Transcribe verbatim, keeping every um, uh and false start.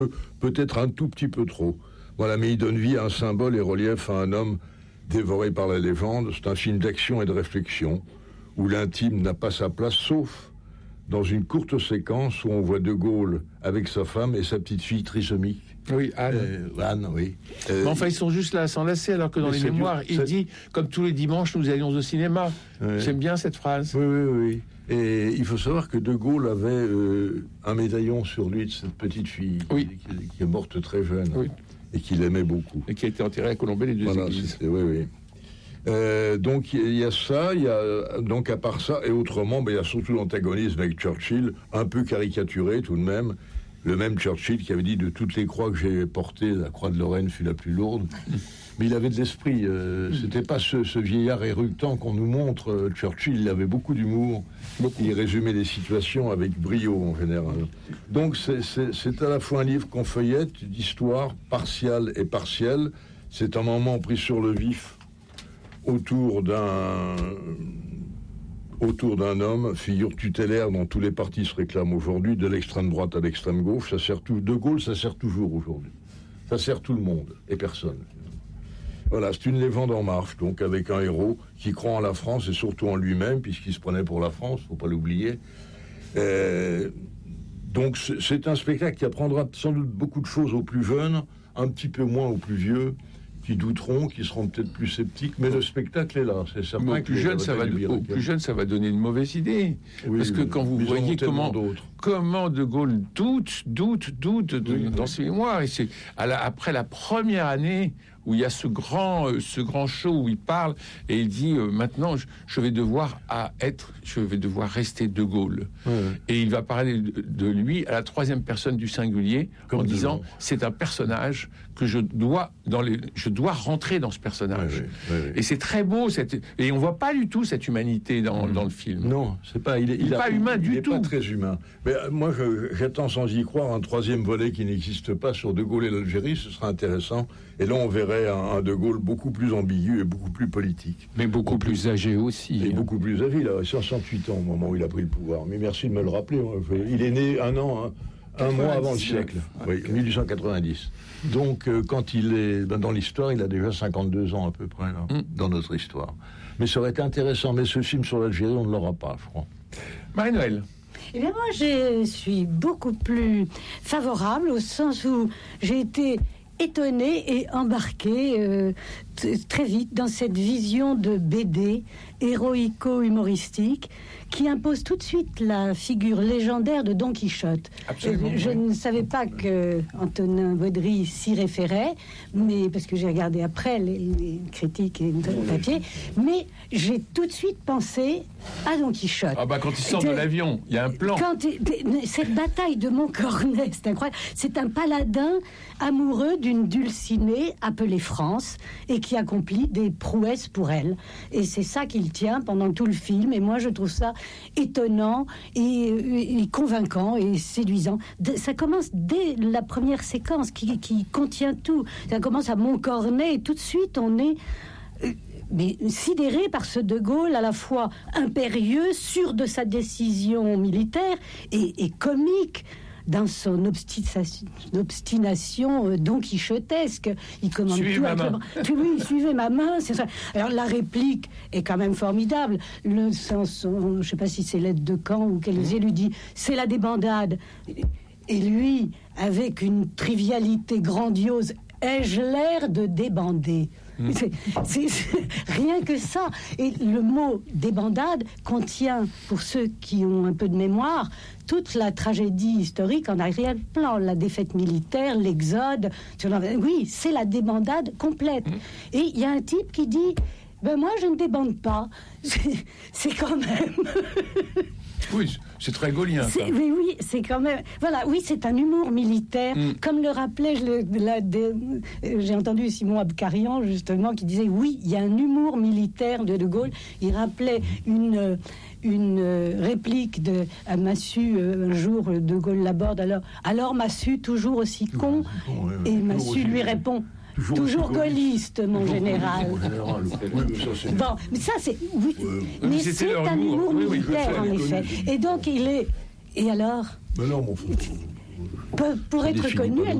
peut-être un tout petit peu trop. Voilà, mais il donne vie à un symbole et relief à un homme dévoré par la légende. C'est un film d'action et de réflexion, où l'intime n'a pas sa place, sauf dans une courte séquence où on voit De Gaulle avec sa femme et sa petite fille trisomique. Oui, Anne. Euh, Anne, oui. Euh, mais enfin, ils sont juste là à s'enlacer, alors que dans les mémoires, du, il dit, comme tous les dimanches, nous allions au cinéma. Ouais. J'aime bien cette phrase. Oui, oui, oui. Et il faut savoir que De Gaulle avait euh, un médaillon sur lui de cette petite fille, oui. qui, qui est morte très jeune, oui. et qu'il aimait beaucoup. Et qui a été enterrée à Colombey, les deux voilà, églises. Oui, oui. Euh, donc il y a ça, il y a donc à part ça, et autrement, ben, il y a surtout l'antagonisme avec Churchill, un peu caricaturé tout de même. Le même Churchill qui avait dit de toutes les croix que j'ai portées, la croix de Lorraine fut la plus lourde. Mais il avait de l'esprit. Euh, c'était pas ce, ce vieillard éructant qu'on nous montre. Euh, Churchill, il avait beaucoup d'humour. Beaucoup. Il résumait les situations avec brio en général. Donc c'est, c'est, c'est à la fois un livre qu'on feuillette, d'histoire partiale et partielle. C'est un moment pris sur le vif autour d'un autour d'un homme, figure tutélaire dont tous les partis se réclament aujourd'hui, de l'extrême droite à l'extrême gauche. Ça sert tout. De Gaulle, ça sert toujours aujourd'hui. Ça sert tout le monde et personne. Voilà, c'est une légende en marche, donc avec un héros qui croit en la France et surtout en lui-même, puisqu'il se prenait pour la France, faut pas l'oublier. Euh, donc c'est un spectacle qui apprendra sans doute beaucoup de choses aux plus jeunes, un petit peu moins aux plus vieux, qui douteront, qui seront peut-être plus sceptiques, mais le spectacle est là, c'est certain. Mais aux plus jeunes, ça va, aux plus jeunes, ça va donner une mauvaise idée, oui, parce que quand vous voyez comment, comment De Gaulle doute, doute, doute de, oui, dans oui. ses mémoires, et c'est à la, après la première année où il y a ce grand, euh, ce grand show où il parle et il dit euh, maintenant je, je vais devoir à être, je vais devoir rester De Gaulle. Ouais. Et il va parler de, de lui à la troisième personne du singulier. Comme en disant gens. C'est un personnage que je dois dans les, je dois rentrer dans ce personnage. Ouais, ouais, ouais, et c'est très beau cette, et on voit pas du tout cette humanité dans, mmh. dans le film. Non, c'est pas, il est, il il est a, pas humain il du est tout. Pas très humain. Mais euh, moi je, j'attends sans y croire un troisième volet qui n'existe pas sur De Gaulle et l'Algérie. Ce sera intéressant. Et là on verrait Un, un De Gaulle beaucoup plus ambigu et beaucoup plus politique. Mais beaucoup plus âgé aussi. Et hein. beaucoup plus âgé, il avait soixante-huit ans au moment où il a pris le pouvoir. Mais merci de me le rappeler. Il est né un an, hein, un mois avant le siècle, oui, dix-huit cent quatre-vingt-dix. Donc euh, quand il est ben, dans l'histoire, il a déjà cinquante-deux ans à peu près, là, mm. dans notre histoire. Mais ça aurait été intéressant. Mais ce film sur l'Algérie, on ne l'aura pas, je crois. Marie-Noël. Eh bien, moi, je suis beaucoup plus favorable au sens où j'ai été étonné et embarqué euh, t- très vite dans cette vision de B D héroïco-humoristique qui impose tout de suite la figure légendaire de Don Quichotte. Absolument, je, je oui. ne savais pas que Antonin Baudry s'y référait, mais parce que j'ai regardé après les, les critiques et le papier, mais j'ai tout de suite pensé à Don Quichotte. Ah bah quand il sort de, de l'avion, il y a un plan. Quand, cette bataille de Montcornet, c'est incroyable. C'est un paladin amoureux d'une dulcinée appelée France et qui accomplit des prouesses pour elle. Et c'est ça qu'il tient pendant tout le film. Et moi, je trouve ça étonnant et, et convaincant et séduisant. De, ça commence dès la première séquence qui, qui contient tout. Ça commence à Montcornet et tout de suite, on est... Euh, mais sidéré par ce De Gaulle à la fois impérieux, sûr de sa décision militaire et, et comique dans son obstination, obstination euh, don quichotesque. Il commande suivez tout ma main. Le... Tu, oui, suivez ma main, c'est ça. Alors la réplique est quand même formidable. Le sens, je ne sais pas si c'est l'aide de camp ou quel mmh. lui dit, c'est la débandade. Et lui, avec une trivialité grandiose, ai-je l'air de débander? Mmh. C'est, c'est, c'est rien que ça. Et le mot débandade contient, pour ceux qui ont un peu de mémoire, toute la tragédie historique en arrière-plan, la défaite militaire, l'exode. Oui, c'est la débandade complète. Mmh. Et il y a un type qui dit ben moi je ne débande pas. C'est, c'est quand même. Oui, c'est très gaulien. C'est, oui, oui, c'est quand même. Voilà, oui, c'est un humour militaire, mm. comme le rappelait. Je le, la, de, j'ai entendu Simon Abkarian justement qui disait oui, il y a un humour militaire de De Gaulle. Il rappelait une une réplique de à Massu un jour. De Gaulle l'aborde. Alors, alors Massu toujours aussi con, con ouais, et Massu lui répond. Toujours, toujours gaulliste, mon toujours général. général. Oui, mais ça, c'est... Bon, mais ça, c'est... Oui, oui. Mais, mais c'est, c'est un humour oui, militaire, oui, en effet. Et donc, il est... Et alors Mais non, mon frère... pour être connue,